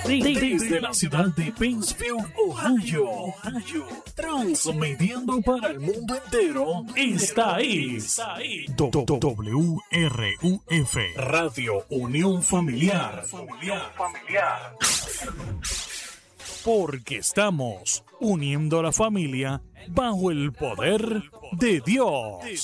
Desde la ciudad de Pennsfield, Ohio, transmitiendo para el mundo entero, esta es WRUF, Radio Unión Familiar. Porque estamos uniendo a la familia bajo el poder de Dios.